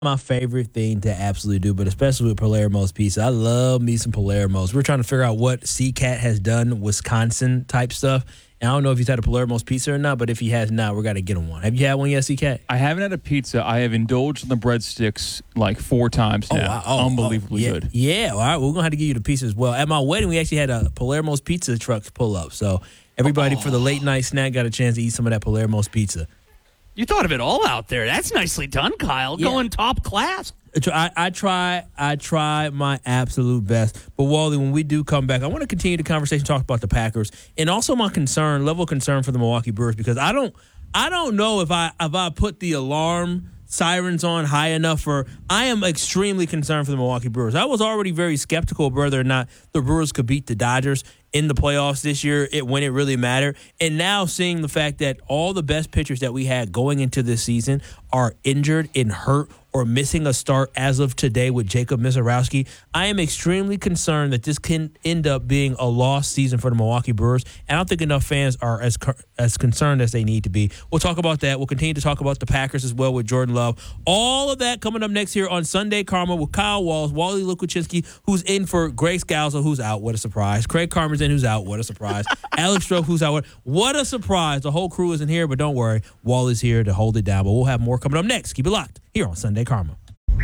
My favorite thing to absolutely do, but especially with Palermo's Pizza. I love me some Palermo's. We're trying to figure out what CCAT has done, Wisconsin type stuff. And I don't know if he's had a Palermo's Pizza or not, but if he has not, we got to get him one. Have you had one yet, CCAT? I haven't had a pizza. I have indulged in the breadsticks like 4 times now. Wow. Unbelievably good. Yeah, all right. We're going to have to give you the pizza as well. At my wedding, we actually had a Palermo's Pizza truck pull up. So everybody for the late night snack got a chance to eat some of that Palermo's Pizza. You thought of it all out there. That's nicely done, Kyle. Yeah. Going top class. I try my absolute best. But Wally, when we do come back, I want to continue the conversation, talk about the Packers, and also my level of concern for the Milwaukee Brewers, because I don't know if I put the alarm sirens on high enough I am extremely concerned for the Milwaukee Brewers. I was already very skeptical of whether or not the Brewers could beat the Dodgers in the playoffs this year when it really mattered. And now seeing the fact that all the best pitchers that we had going into this season are injured and hurt or missing a start as of today with Jacob Misiorowski, I am extremely concerned that this can end up being a lost season for the Milwaukee Brewers. And I don't think enough fans are as concerned as they need to be. We'll talk about that. We'll continue to talk about the Packers as well with Jordan Love. All of that coming up next here on Sunday Karma with Kyle Walls, Wally Lukaczynski, who's in for Greg Scalzo, who's out. What a surprise. Craig Karmer's in, who's out. What a surprise. Alex Stroh, who's out. What a surprise. The whole crew isn't here, but don't worry. Wally's here to hold it down. But we'll have more coming up next. Keep it locked here on Sunday Karma.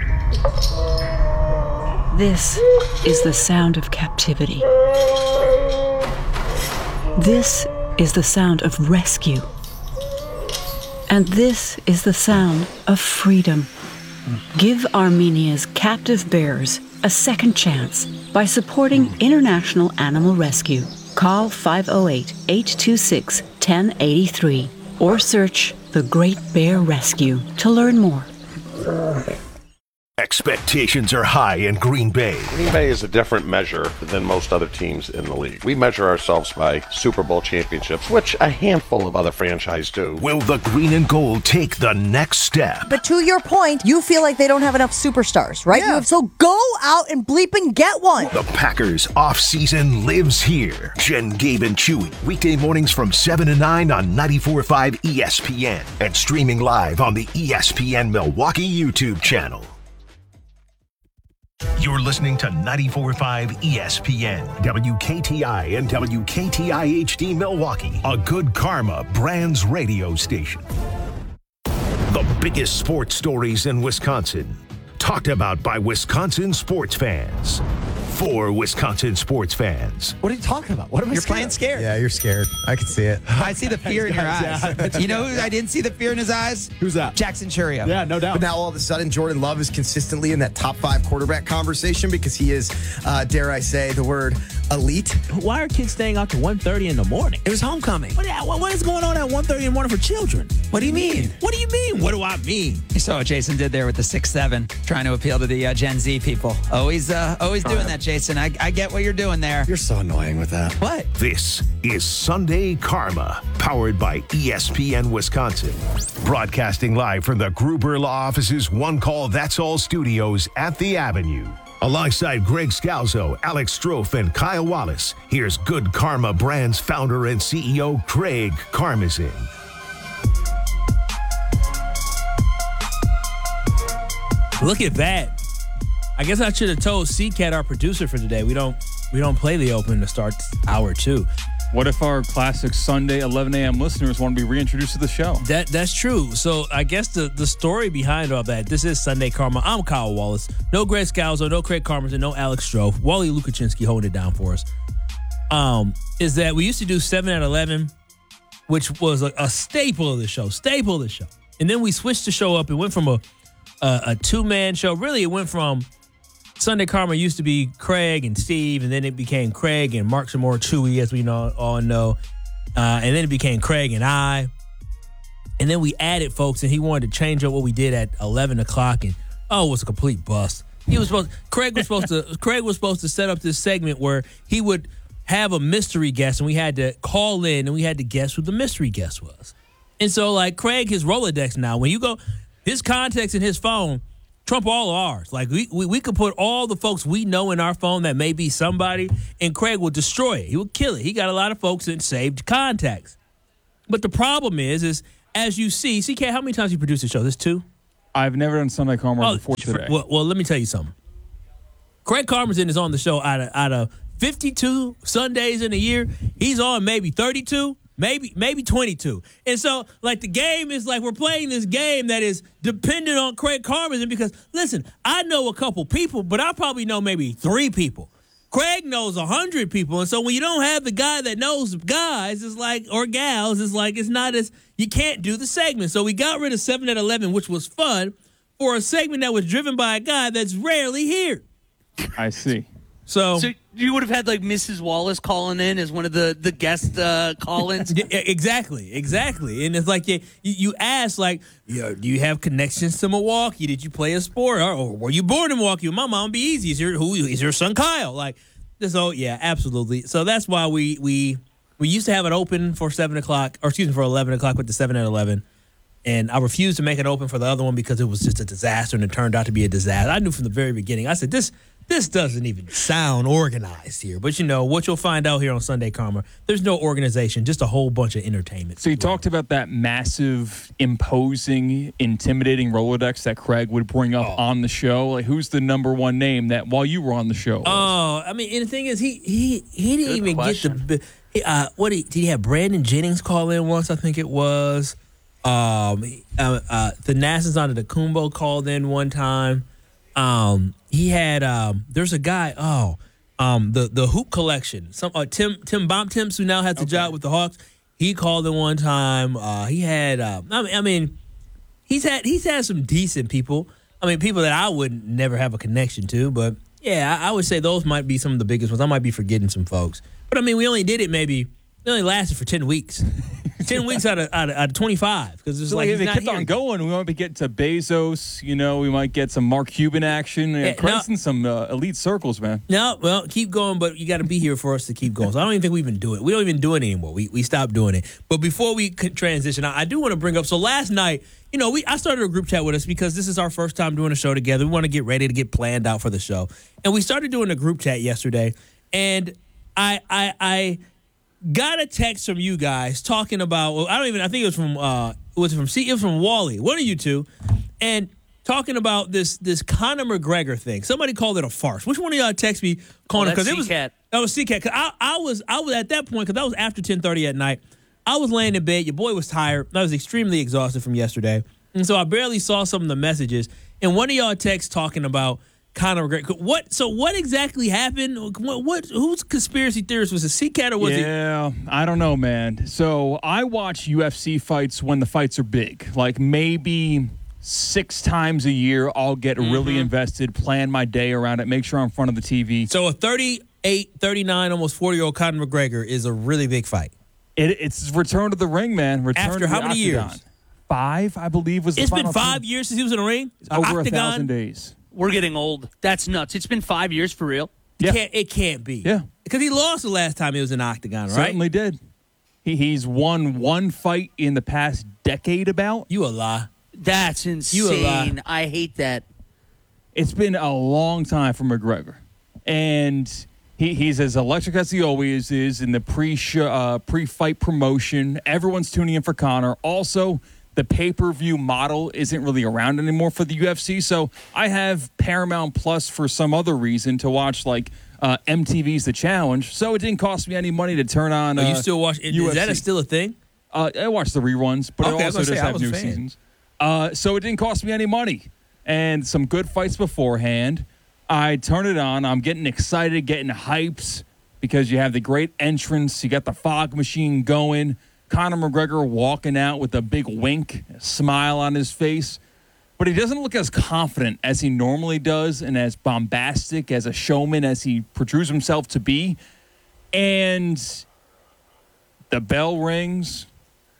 This is the sound of captivity. This is the sound of rescue. And this is the sound of freedom. Give Armenia's captive bears a second chance by supporting International Animal Rescue. Call 508-826-1083 or search The Great Bear Rescue to learn more. Expectations are high in Green Bay. Green Bay is a different measure than most other teams in the league. We measure ourselves by Super Bowl championships, which a handful of other franchises do. Will the green and gold take the next step? But to your point, you feel like they don't have enough superstars, right? Yeah. So go out and bleep and get one. The Packers offseason lives here. Jen, Gabe, and Chewy. Weekday mornings from 7 to 9 on 94.5 ESPN and streaming live on the ESPN Milwaukee YouTube channel. You're listening to 94.5 ESPN, WKTI and WKTI HD Milwaukee, a Good Karma Brands radio station. The biggest sports stories in Wisconsin, talked about by Wisconsin sports fans. For Wisconsin sports fans. What are you talking about? What am I You're scared playing of? scared. Yeah, you're scared. I can see it. I see the fear in your eyes. Yeah. You know who I didn't see the fear in his eyes? Who's that? Jackson Churio. Yeah, no doubt. But now all of a sudden, Jordan Love is consistently in that top 5 quarterback conversation because he is, dare I say, the word elite. Why are kids staying out to 1:30 in the morning? It was homecoming. What is going on at 1:30 in the morning for children? What do you mean? What do you mean? What do I mean? You saw what Jason did there with the 6'7", trying to appeal to the Gen Z people. Always doing that, Jason. I get what you're doing there. You're so annoying with that. What? This is Sunday Karma, powered by ESPN Wisconsin. Broadcasting live from the Gruber Law Office's One Call That's All studios at the Avenue. Alongside Greg Scalzo, Alex Stroh, and Kyle Wallace, here's Good Karma Brands founder and CEO Craig Karmazin. Look at that. I guess I should have told CCAT, our producer for today, we don't play the open to start hour 2. What if our classic Sunday 11 a.m. listeners want to be reintroduced to the show? That's true. So I guess the story behind all that, this is Sunday Karma. I'm Kyle Wallace. No Greg Scalzo, no Craig Karmazin, no Alex Stroh. Wally Lukaczynski holding it down for us. Is that we used to do 7 at 11, which was a staple of the show. And then we switched the show up. It went from a two-man show. Really, it went from Sunday Karma used to be Craig and Steve, and then it became Craig and Mark Samore Chewy, as we all know. And then it became Craig and I. And then we added folks, and he wanted to change up what we did at 11 o'clock, and it was a complete bust. Craig was supposed to set up this segment where he would have a mystery guest, and we had to call in, and we had to guess who the mystery guest was. And so, like, Craig, his Rolodex now, when you go, his contacts in his phone trump all of ours. Like, we could put all the folks we know in our phone that may be somebody, and Craig will destroy it. He will kill it. He got a lot of folks in saved contacts. But the problem is as you see, CK, how many times you produced the show? This 2? I've never done Sunday Karma before today. Well, let me tell you something. Craig Karmazin is on the show out of 52 Sundays in a year. He's on maybe 32, maybe 22. And so, like, the game is like we're playing this game that is dependent on Craig Karmazin because, listen, I know a couple people, but I probably know maybe 3 people. Craig knows 100 people. And so when you don't have the guy that knows guys, it's like, or gals, it's like it's not as, you can't do the segment. So we got rid of 7 at 11, which was fun, for a segment that was driven by a guy that's rarely here. I see. So you would have had like Mrs. Wallace calling in as one of the guest call-ins? Exactly. And it's like you ask, like, do you have connections to Milwaukee? Did you play a sport? Or were you born in Milwaukee? My mom be easy. Is your son Kyle? Like, so, yeah, absolutely. So that's why we used to have it open for 7 o'clock, or excuse me, for 11 o'clock with the 7 at 11. And I refused to make it open for the other one because it was just a disaster, and it turned out to be a disaster. I knew from the very beginning. I said, this doesn't even sound organized here. But, what you'll find out here on Sunday Karma, there's no organization, just a whole bunch of entertainment. So you talked about that massive, imposing, intimidating Rolodex that Craig would bring up on the show. Like, who's the number one name that while you were on the show? Oh, I mean, and the thing is, he didn't even get the did he have Brandon Jennings call in once? I think it was. The Nassans Antetokounmpo called in one time. He had there's a guy. The Hoop Collection. Tim Bontemps, who now has the job with the Hawks. He called in one time. He had. I mean, he's had some decent people. I mean, people that I would never have a connection to. But yeah, I would say those might be some of the biggest ones. I might be forgetting some folks. But I mean, we only did it it only lasted for 10 weeks. 10 weeks out of 25, because it's like if they kept on going, we might be getting to Bezos. We might get some Mark Cuban action. Craig's in some elite circles, man. No, well, keep going, but you got to be here for us to keep going. So I don't even think we even do it. We don't even do it anymore. We stopped doing it. But before we transition, I do want to bring up. So last night, I started a group chat with us because this is our first time doing a show together. We want to get ready to get planned out for the show, and we started doing a group chat yesterday, and I got a text from you guys talking about. Well, I think it was from Wally, one of you two, and talking about this Conor McGregor thing. Somebody called it a farce. Which one of y'all text me calling it? Because it was that was C-Cat. Cause I was at that point, because that was after 10:30 at night. I was laying in bed. Your boy was tired. I was extremely exhausted from yesterday, and so I barely saw some of the messages. And one of y'all texts talking about Conor McGregor. What exactly happened? Whose conspiracy theorist was it? C-Cat or was it? Yeah, I don't know, man. So I watch UFC fights when the fights are big. Like maybe 6 times a year, I'll get really invested, plan my day around it, make sure I'm in front of the TV. So a 38, 39, almost 40-year-old Conor McGregor is a really big fight. It's return to the ring, man. Return After to how the many octagon. years? 5, I believe, was the It's final been 5 years since he was in the ring? It's over Octagon? 1,000 days. We're getting old. That's nuts. It's been 5 years for real. Yeah. It can't be. Yeah. Because he lost the last time he was in the octagon, right? Certainly did. He's won one fight in the past decade about. You a lie. That's insane. You a lie. I hate that. It's been a long time for McGregor. And he's as electric as he always is in the pre-fight promotion. Everyone's tuning in for Conor. Also, the pay-per-view model isn't really around anymore for the UFC, so I have Paramount Plus for some other reason to watch, like MTV's The Challenge. So it didn't cost me any money to turn on. You still watch? UFC. Is that still a thing? I watch the reruns, but it also does have new seasons. So it didn't cost me any money, and some good fights beforehand. I turn it on. I'm getting excited, getting hyped because you have the great entrance. You got the fog machine going. Conor McGregor walking out with a big wink, a smile on his face. But he doesn't look as confident as he normally does and as bombastic as a showman as he portrays himself to be. And the bell rings.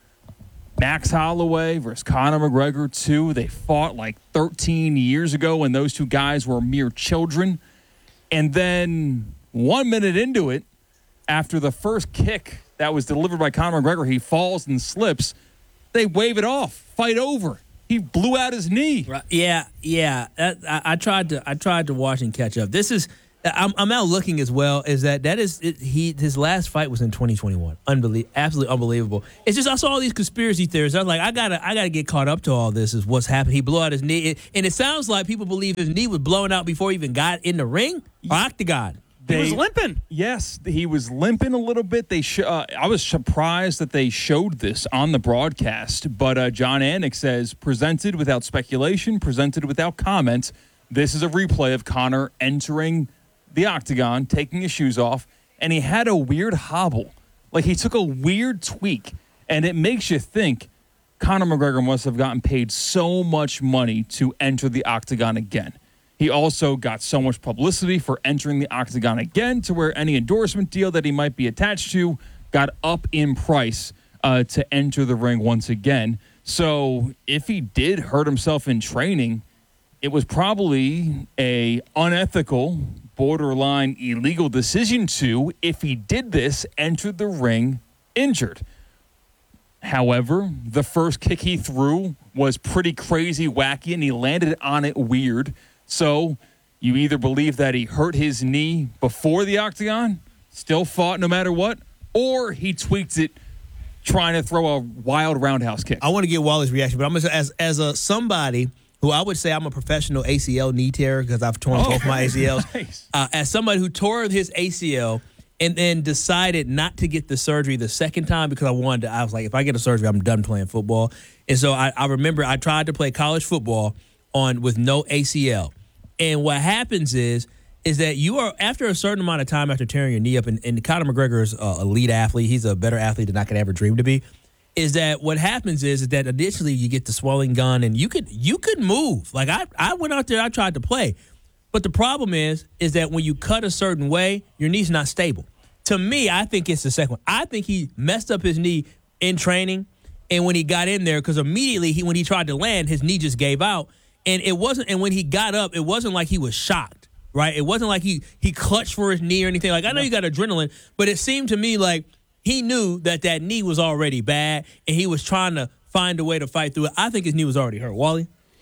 Max Holloway versus Conor McGregor 2. They fought like 13 years ago when those two guys were mere children. And then 1 minute into it, after the first kick that was delivered by Conor McGregor, he falls and slips. They wave it off. Fight over. He blew out his knee. Right. Yeah. I tried to watch and catch up. This is I'm out looking as well. Is that is it, his last fight was in 2021. Absolutely unbelievable. It's just I saw all these conspiracy theories. I was like, I gotta get caught up to all this. Is what's happened. He blew out his knee, and it sounds like people believe his knee was blown out before he even got in the ring or octagon. He was limping. Yes, he was limping a little bit. I was surprised that they showed this on the broadcast. But John Anik says, presented without speculation, presented without comment. This is a replay of Conor entering the octagon, taking his shoes off, and he had a weird hobble. Like he took a weird tweak, and it makes you think Conor McGregor must have gotten paid so much money to enter the octagon again. He also got so much publicity for entering the octagon again to where any endorsement deal that he might be attached to got up in price to enter the ring once again. So if he did hurt himself in training, it was probably a unethical, borderline illegal decision to, if he did this, enter the ring injured. However, the first kick he threw was pretty crazy, wacky, and he landed on it weird. So you either believe that he hurt his knee before the octagon, still fought no matter what, or he tweaked it trying to throw a wild roundhouse kick. I want to get Wally's reaction, but I'm gonna say, as somebody who I would say I'm a professional ACL knee tearer because I've torn both my ACLs. Nice. As somebody who tore his ACL and then decided not to get the surgery the second time because I was like, if I get a surgery, I'm done playing football. And so I remember I tried to play college football with no ACL. And what happens is that you are, after a certain amount of time after tearing your knee up, and Conor McGregor is an elite athlete, he's a better athlete than I could ever dream to be, is that what happens is that initially you get the swelling gun and you could move. Like I went out there, I tried to play. But the problem is that when you cut a certain way, your knee's not stable. To me, I think it's the second one. I think he messed up his knee in training, and when he got in there, because immediately when he tried to land, his knee just gave out. And it wasn't. And when he got up, it wasn't like he was shocked, right? It wasn't like he clutched for his knee or anything. Like I know you got adrenaline, but it seemed to me like he knew that knee was already bad, and he was trying to find a way to fight through it. I think his knee was already hurt. Wally,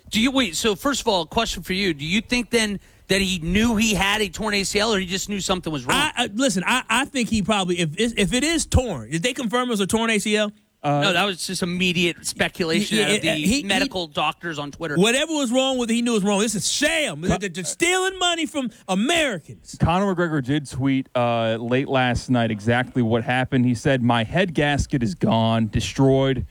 So first of all, a question for you: do you think then that he knew he had a torn ACL, or he just knew something was wrong? Listen, I think he probably, if it is torn, did they confirm it was a torn Acl? No, that was just immediate speculation out of the medical doctors on Twitter. Whatever was wrong with it, he knew it was wrong. This is sham. They're stealing money from Americans. Conor McGregor did tweet late last night exactly what happened. He said, "My head gasket is gone, destroyed."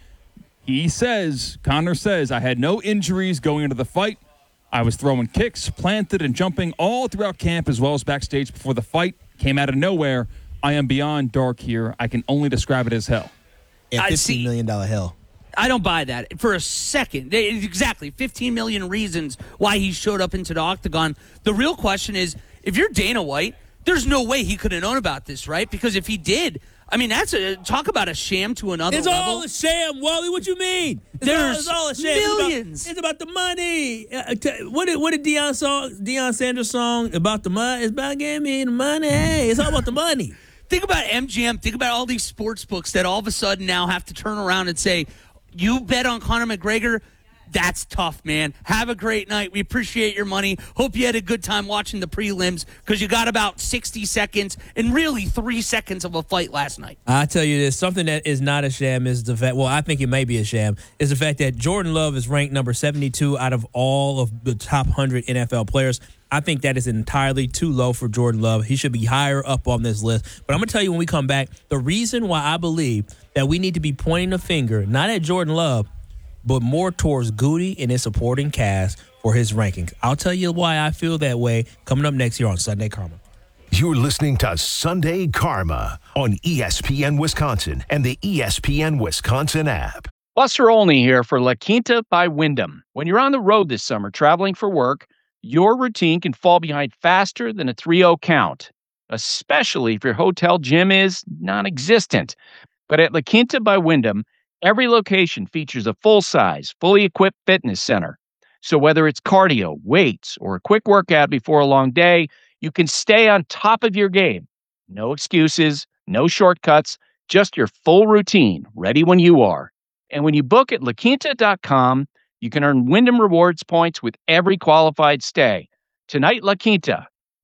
Conor says, "I had no injuries going into the fight. I was throwing kicks, planted, and jumping all throughout camp as well as backstage before the fight. Came out of nowhere. I am beyond dark here. I can only describe it as hell." Yeah, $15 million hell. I don't buy that for a second. Exactly. 15 million reasons why he showed up into the octagon. The real question is, if you're Dana White, there's no way he could have known about this, right? Because if he did, I mean, talk about a sham to another level. It's all a sham, Wally. What you mean? It's all a sham. Millions. It's about the money. What did Deion Sanders' song about the money? It's about getting me the money. Hey, it's all about the money. Think about MGM. Think about all these sports books that all of a sudden now have to turn around and say, you bet on Conor McGregor? That's tough, man. Have a great night. We appreciate your money. Hope you had a good time watching the prelims because you got about 60 seconds and really 3 seconds of a fight last night. I tell you this, something that is not a sham is the fact, well, I think it may be a sham, is the fact that Jordan Love is ranked number 72 out of all of the top 100 NFL players. I think that is entirely too low for Jordan Love. He should be higher up on this list. But I'm going to tell you when we come back, the reason why I believe that we need to be pointing a finger, not at Jordan Love, but more towards Goody and his supporting cast for his rankings. I'll tell you why I feel that way coming up next year on Sunday Karma. You're listening to Sunday Karma on ESPN Wisconsin and the ESPN Wisconsin app. Buster Olney here for La Quinta by Wyndham. When you're on the road this summer traveling for work, your routine can fall behind faster than a 3-0 count, especially if your hotel gym is non-existent. But at La Quinta by Wyndham, every location features a full-size, fully equipped fitness center. So whether it's cardio, weights, or a quick workout before a long day, you can stay on top of your game. No excuses, no shortcuts, just your full routine, ready when you are. And when you book at LaQuinta.com, you can earn Wyndham Rewards points with every qualified stay. Tonight, La Quinta.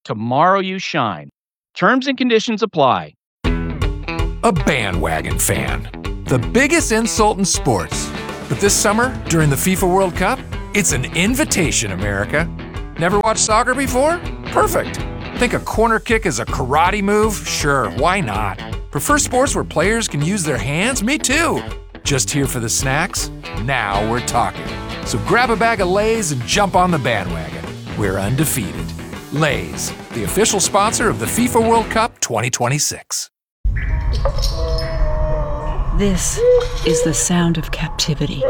Tomorrow you shine. Terms and conditions apply. A bandwagon fan. The biggest insult in sports. But this summer, during the FIFA World Cup, it's an invitation, America. Never watched soccer before? Perfect. Think a corner kick is a karate move? Sure, why not? Prefer sports where players can use their hands? Me too. Just here for the snacks? Now we're talking. So grab a bag of Lay's and jump on the bandwagon. We're undefeated. Lay's, the official sponsor of the FIFA World Cup 2026. This is the sound of captivity.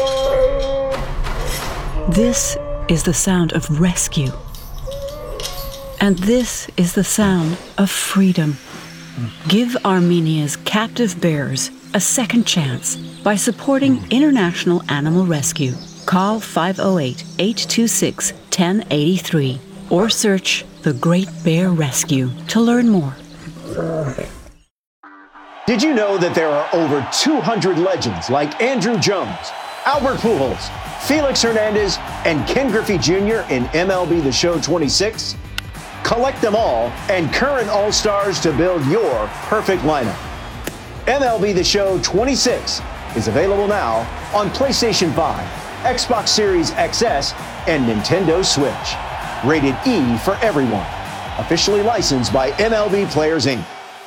This is the sound of rescue. And this is the sound of freedom. Give Armenia's captive bears a second chance by supporting International Animal Rescue. Call 508-826-1083 or search The Great Bear Rescue to learn more. Did you know that there are over 200 legends like Andrew Jones, Albert Pujols, Felix Hernandez, and Ken Griffey Jr. in MLB The Show 26? Collect them all and current All-Stars to build your perfect lineup. MLB The Show 26 is available now on PlayStation 5, Xbox Series XS, and Nintendo Switch. Rated E for everyone. Officially licensed by MLB Players, Inc.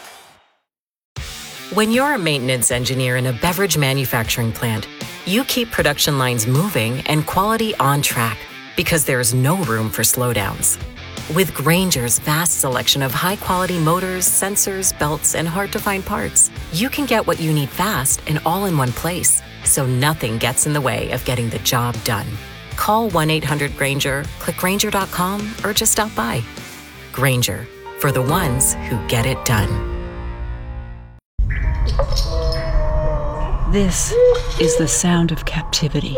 When you're a maintenance engineer in a beverage manufacturing plant, you keep production lines moving and quality on track because there's no room for slowdowns. With Grainger's vast selection of high-quality motors, sensors, belts, and hard-to-find parts, you can get what you need fast and all in one place, so nothing gets in the way of getting the job done. Call 1-800-GRAINGER, click Grainger.com, or just stop by. Grainger, for the ones who get it done. This is the sound of captivity.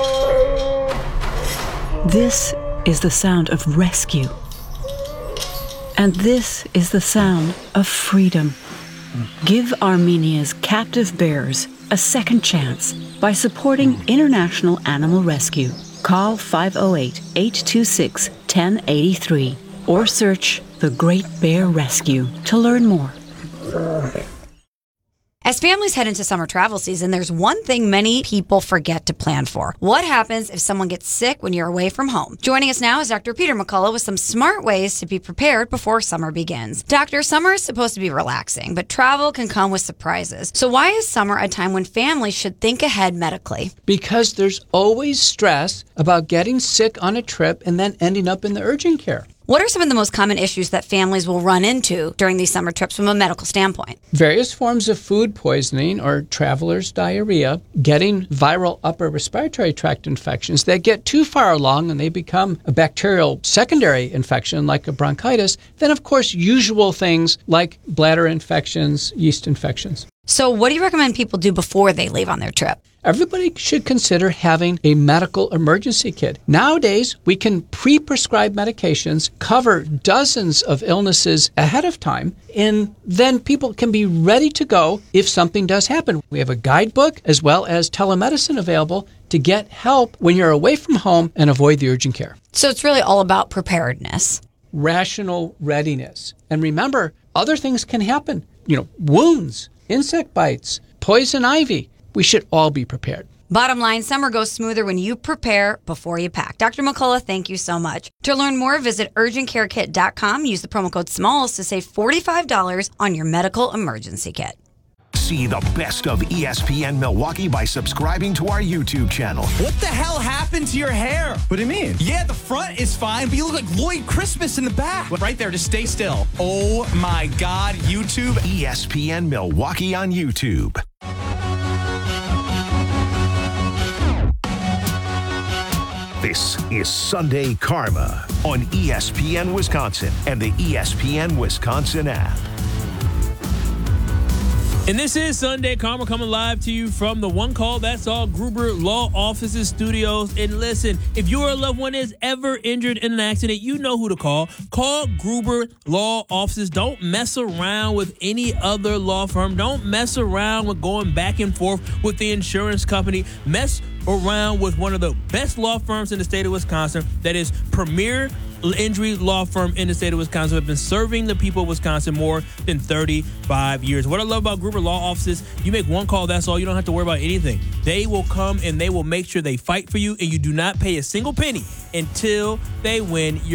This is the sound of rescue. And this is the sound of freedom. Give Armenia's captive bears a second chance by supporting International Animal Rescue. Call 508-826-1083 or search The Great Bear Rescue to learn more. As families head into summer travel season, there's one thing many people forget to plan for. What happens if someone gets sick when you're away from home? Joining us now is Dr. Peter McCullough with some smart ways to be prepared before summer begins. Doctor, summer is supposed to be relaxing, but travel can come with surprises. So why is summer a time when families should think ahead medically? Because there's always stress about getting sick on a trip and then ending up in the urgent care. What are some of the most common issues that families will run into during these summer trips from a medical standpoint? Various forms of food poisoning or traveler's diarrhea, getting viral upper respiratory tract infections that get too far along and they become a bacterial secondary infection like a bronchitis. Then, of course, usual things like bladder infections, yeast infections. So what do you recommend people do before they leave on their trip? Everybody should consider having a medical emergency kit. Nowadays, we can pre-prescribe medications, cover dozens of illnesses ahead of time, and then people can be ready to go if something does happen. We have a guidebook as well as telemedicine available to get help when you're away from home and avoid the urgent care. So it's really all about preparedness. Rational readiness. And remember, other things can happen. Wounds, insect bites, poison ivy. We should all be prepared. Bottom line, summer goes smoother when you prepare before you pack. Dr. McCullough, thank you so much. To learn more, visit urgentcarekit.com. Use the promo code SMALLS to save $45 on your medical emergency kit. See the best of ESPN Milwaukee by subscribing to our YouTube channel. What the hell happened to your hair? What do you mean? Yeah, the front is fine, but you look like Lloyd Christmas in the back. Right there, just stay still. Oh my God, YouTube. ESPN Milwaukee on YouTube. This is Sunday Karma on ESPN Wisconsin and the ESPN Wisconsin app. And this is Sunday Karma coming live to you from the One Call That's All Gruber Law Offices studios. And listen, if your loved one is ever injured in an accident, you know who to call. Call Gruber Law Offices. Don't mess around with any other law firm. Don't mess around with going back and forth with the insurance company. around with one of the best law firms in the state of Wisconsin, that is Premier Injury Law Firm in the state of Wisconsin, have been serving the people of Wisconsin more than 35 years. What I love about Gruber Law Offices, you make one call, that's all. You don't have to worry about anything. They will come and they will make sure they fight for you, and you do not pay a single penny until they win your